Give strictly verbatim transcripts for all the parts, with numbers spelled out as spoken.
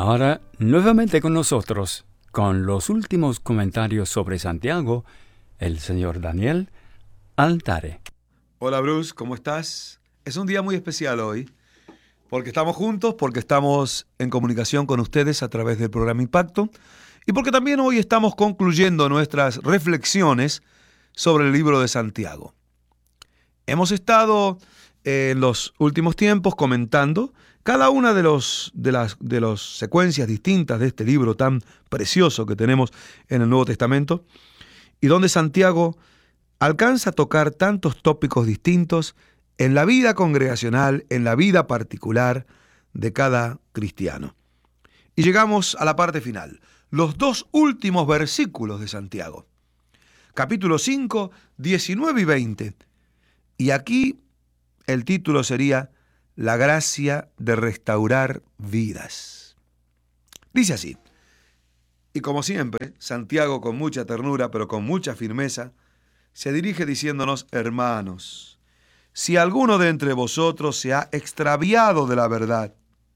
Ahora, nuevamente con nosotros, con los últimos comentarios sobre Santiago, el señor Daniel Altare. Hola Bruce, ¿cómo estás? Es un día muy especial hoy, porque estamos juntos, porque estamos en comunicación con ustedes a través del programa Impacto, y porque también hoy estamos concluyendo nuestras reflexiones sobre el libro de Santiago. Hemos estado eh, en los últimos tiempos comentando cada una de los de las de las secuencias distintas de este libro tan precioso que tenemos en el Nuevo Testamento, y donde Santiago alcanza a tocar tantos tópicos distintos en la vida congregacional, en la vida particular de cada cristiano. Y llegamos a la parte final, los dos últimos versículos de Santiago. Capítulo cinco, diecinueve y veinte. Y aquí el título sería La gracia de restaurar vidas. Dice así: y como siempre, Santiago, con mucha ternura, pero con mucha firmeza, se dirige diciéndonos: hermanos, si alguno de entre vosotros se ha extraviado de la verdad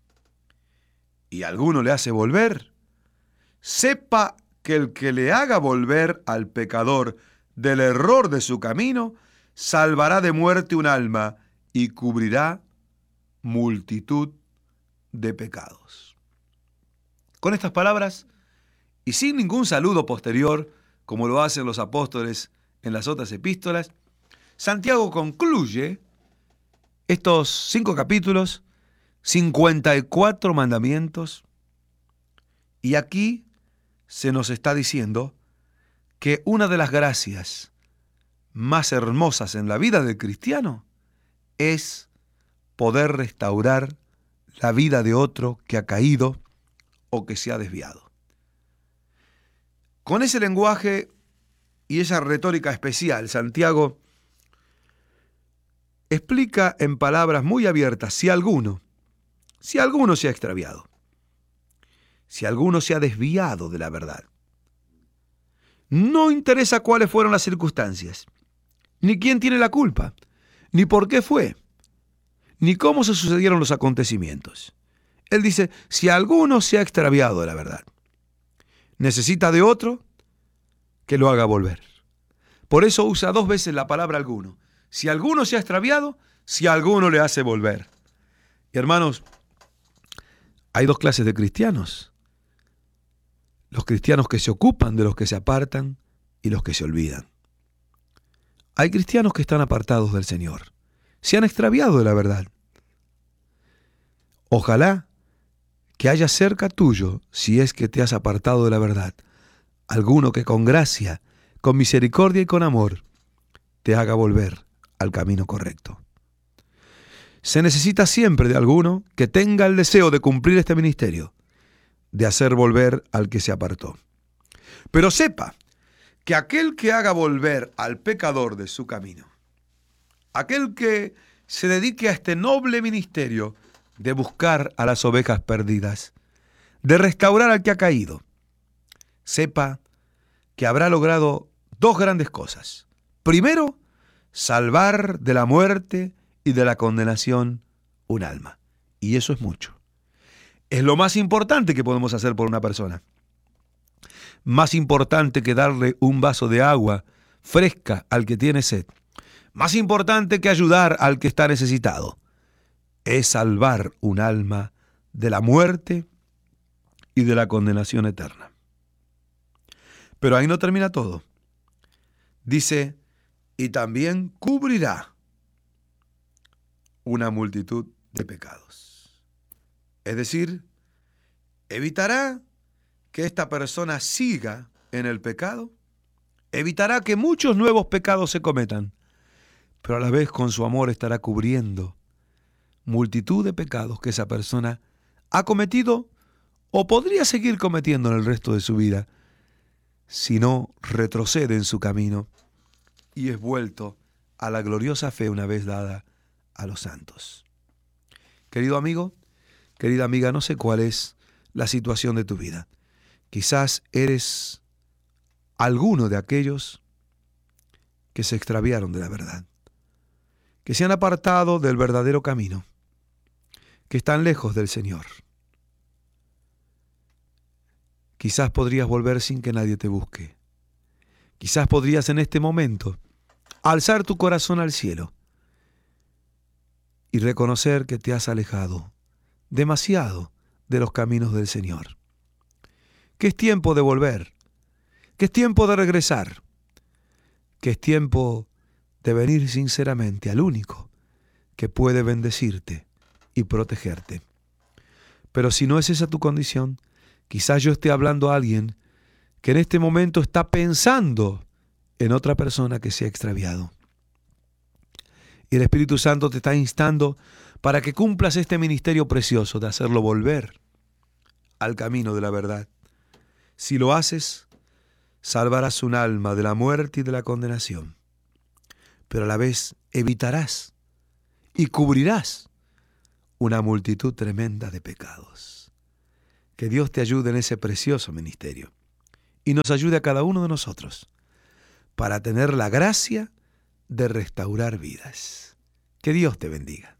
y alguno le hace volver, sepa que el que le haga volver al pecador del error de su camino, salvará de muerte un alma y cubrirá multitud de pecados. Con estas palabras, y sin ningún saludo posterior, como lo hacen los apóstoles en las otras epístolas, Santiago concluye estos cinco capítulos, cincuenta y cuatro mandamientos, y aquí se nos está diciendo que una de las gracias más hermosas en la vida del cristiano es poder restaurar la vida de otro que ha caído o que se ha desviado. Con ese lenguaje y esa retórica especial, Santiago explica en palabras muy abiertas: si alguno, si alguno se ha extraviado, si alguno se ha desviado de la verdad, no interesa cuáles fueron las circunstancias, ni quién tiene la culpa, ni por qué fue, ni cómo se sucedieron los acontecimientos. Él dice: si alguno se ha extraviado de la verdad, necesita de otro que lo haga volver. Por eso usa dos veces la palabra alguno. Si alguno se ha extraviado, si alguno le hace volver. Y hermanos, hay dos clases de cristianos: los cristianos que se ocupan de los que se apartan y los que se olvidan. Hay cristianos que están apartados del Señor, se han extraviado de la verdad. Ojalá que haya cerca tuyo, si es que te has apartado de la verdad, alguno que con gracia, con misericordia y con amor te haga volver al camino correcto. Se necesita siempre de alguno que tenga el deseo de cumplir este ministerio, de hacer volver al que se apartó. Pero sepa que aquel que haga volver al pecador de su camino, aquel que se dedique a este noble ministerio de buscar a las ovejas perdidas, de restaurar al que ha caído, sepa que habrá logrado dos grandes cosas. Primero, salvar de la muerte y de la condenación un alma. Y eso es mucho. Es lo más importante que podemos hacer por una persona. Más importante que darle un vaso de agua fresca al que tiene sed. Más importante que ayudar al que está necesitado. Es salvar un alma de la muerte y de la condenación eterna. Pero ahí no termina todo. Dice: y también cubrirá una multitud de pecados. Es decir, evitará que esta persona siga en el pecado, evitará que muchos nuevos pecados se cometan, pero a la vez con su amor estará cubriendo multitud de pecados que esa persona ha cometido o podría seguir cometiendo en el resto de su vida si no retrocede en su camino y es vuelto a la gloriosa fe una vez dada a los santos. Querido amigo, querida amiga, no sé cuál es la situación de tu vida. Quizás eres alguno de aquellos que se extraviaron de la verdad, que se han apartado del verdadero camino, que están lejos del Señor. Quizás podrías volver sin que nadie te busque. Quizás podrías en este momento alzar tu corazón al cielo y reconocer que te has alejado demasiado de los caminos del Señor. Que es tiempo de volver, que es tiempo de regresar, que es tiempo de venir sinceramente al único que puede bendecirte y protegerte. Pero si no es esa tu condición, quizás yo esté hablando a alguien que en este momento está pensando en otra persona que se ha extraviado. Y el Espíritu Santo te está instando para que cumplas este ministerio precioso de hacerlo volver al camino de la verdad. Si lo haces, salvarás un alma de la muerte y de la condenación, pero a la vez evitarás y cubrirás una multitud tremenda de pecados. Que Dios te ayude en ese precioso ministerio y nos ayude a cada uno de nosotros para tener la gracia de restaurar vidas. Que Dios te bendiga.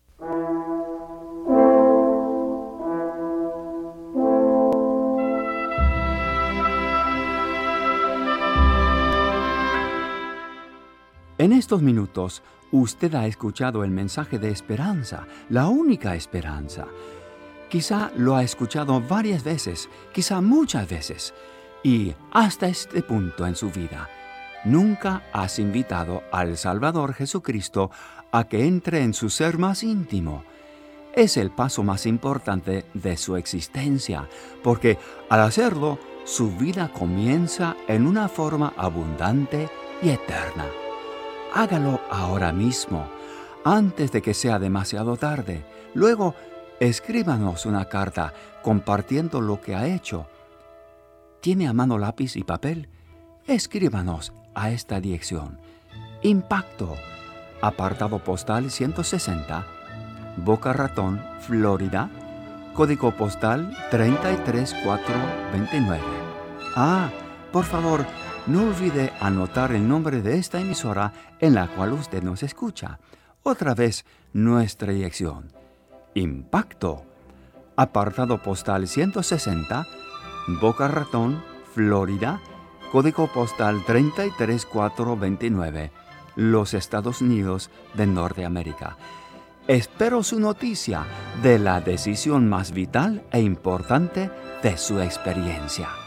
En estos minutos, usted ha escuchado el mensaje de esperanza, la única esperanza. Quizá lo ha escuchado varias veces, quizá muchas veces, y hasta este punto en su vida, nunca has invitado al Salvador Jesucristo a que entre en su ser más íntimo. Es el paso más importante de su existencia, porque al hacerlo, su vida comienza en una forma abundante y eterna. Hágalo ahora mismo, antes de que sea demasiado tarde. Luego, escríbanos una carta compartiendo lo que ha hecho. ¿Tiene a mano lápiz y papel? Escríbanos a esta dirección. Impacto, apartado postal ciento sesenta, Boca Raton, Florida, código postal treinta y tres mil cuatrocientos veintinueve. Ah, por favor, no olvide anotar el nombre de esta emisora en la cual usted nos escucha. Otra vez, nuestra dirección. Impacto, apartado postal ciento sesenta, Boca Raton, Florida, código postal treinta y tres mil cuatrocientos veintinueve, los Estados Unidos de Norteamérica. Espero su noticia de la decisión más vital e importante de su experiencia.